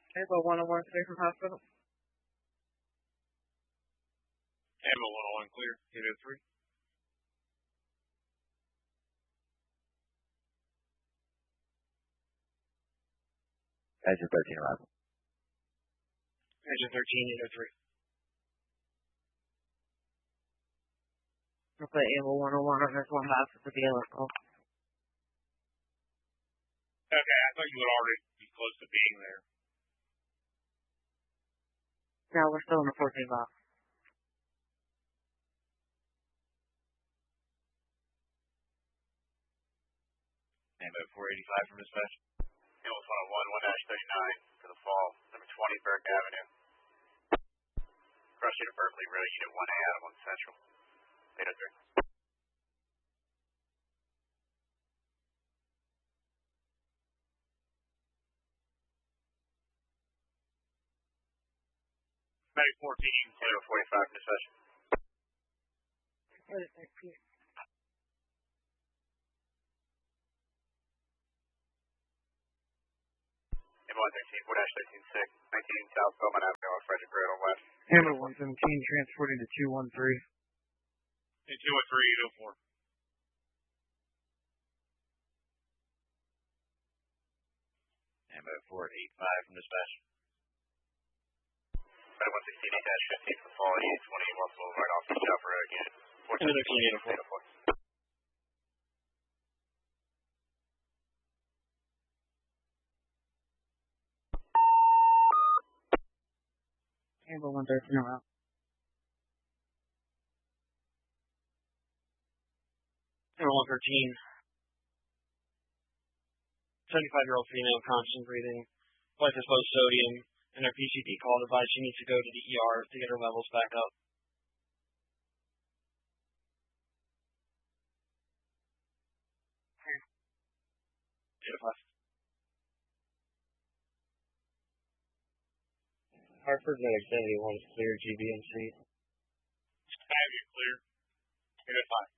Able 101 clear from hospital. Able 101 clear. 803. Engine 13 arrival. Engine 13, 803. I'll put Able 101 on this one half of the BLS call. Okay, I thought you would already be close to being there. No, we're still in the 14 box. Able 485 from dispatch. Able 101, 1-39 to the fall, number 20 Berg Avenue. Cross unit Berkeley, rail unit 1A out of 1 Central. 803. Medic 14, 045 dispatch. M113, 4-13, 6, 19 South Bowman Avenue off Frederick Road on West. Hammer 117 transporting to 213. Hey, 213, 804. Ammo 485 from dispatch. Medic 116, 8-15 for fall, 820 West Boulevard off East Shopper Road unit. 413, 804. Able 113 around. Number 113. 75-year-old female, constant breathing, life is low sodium, and her PCP call advised she needs to go to the ER to get her levels back up. Hartford Medic 71 is clear, GBMC. Have you clear? 805.